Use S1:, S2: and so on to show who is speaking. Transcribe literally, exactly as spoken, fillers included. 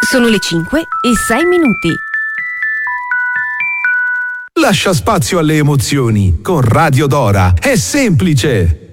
S1: Sono le cinque e sei minuti.
S2: Lascia spazio alle emozioni con Radio Dora. È semplice.